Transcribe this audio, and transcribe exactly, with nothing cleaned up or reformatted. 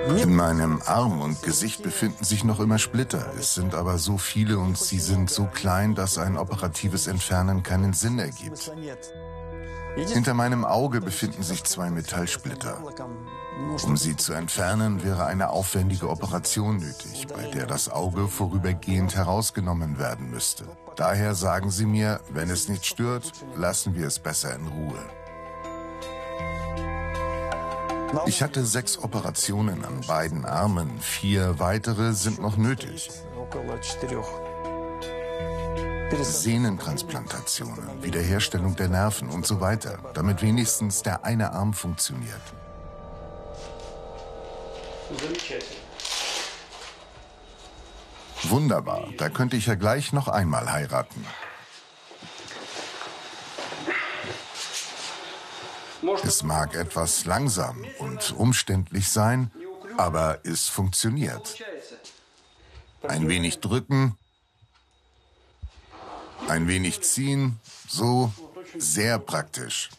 In meinem Arm und Gesicht befinden sich noch immer Splitter. Es sind aber so viele und sie sind so klein, dass ein operatives Entfernen keinen Sinn ergibt. Hinter meinem Auge befinden sich zwei Metallsplitter. Um sie zu entfernen, wäre eine aufwendige Operation nötig, bei der das Auge vorübergehend herausgenommen werden müsste. Daher sagen sie mir, wenn es nicht stört, lassen wir es besser in Ruhe. Ich hatte sechs Operationen an beiden Armen, vier weitere sind noch nötig. Sehnentransplantationen, Wiederherstellung der Nerven und so weiter, damit wenigstens der eine Arm funktioniert. Wunderbar, da könnte ich ja gleich noch einmal heiraten. Es mag etwas langsam und umständlich sein, aber es funktioniert. Ein wenig drücken, ein wenig ziehen, so sehr praktisch.